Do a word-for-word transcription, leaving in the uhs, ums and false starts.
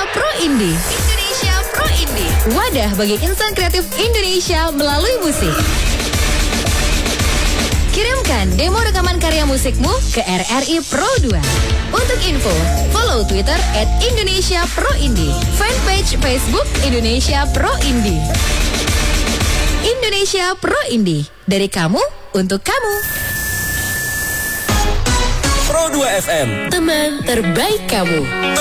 Pro Indie. Indonesia Pro Indie. Wadah bagi insan kreatif Indonesia melalui musik. Kirimkan demo rekaman karya musikmu ke R R I Pro dua. Untuk info, follow Twitter at Indonesia Pro Indie, fanpage Facebook Indonesia Pro Indie. Indonesia Pro Indie, dari kamu untuk kamu. Pro dua F M, Teman terbaik kamu.